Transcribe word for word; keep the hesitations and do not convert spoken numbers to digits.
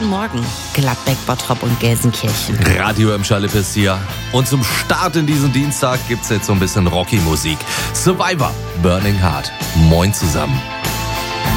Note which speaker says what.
Speaker 1: Guten Morgen, Gladbeck, Bottrop und Gelsenkirchen.
Speaker 2: Radio im Schallepist hier. Und zum Start in diesen Dienstag gibt's jetzt so ein bisschen Rocky-Musik. Survivor, Burning Heart. Moin zusammen.